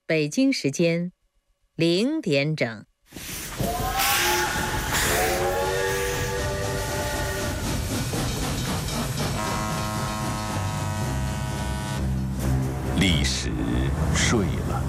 北京时间0点整。 历史睡了。